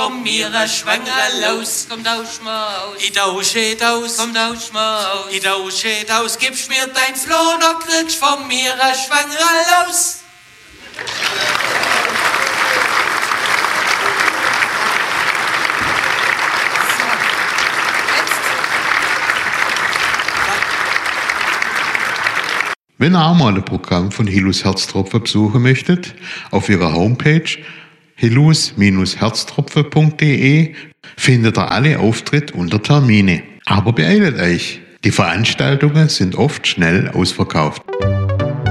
von mir schwanger los. Komm, tausch mal aus. Ich tausche aus. Komm, tausch mal aus. Ich tausche aus. Gibst mir dein Floh, noch kriegst von mir schwanger los. Wenn ihr auch mal ein Programm von Hillus Herztropfen besuchen möchtet, auf ihrer Homepage hillus-herztropfen.de findet ihr alle Auftritte und Termine. Aber beeilt euch, die Veranstaltungen sind oft schnell ausverkauft.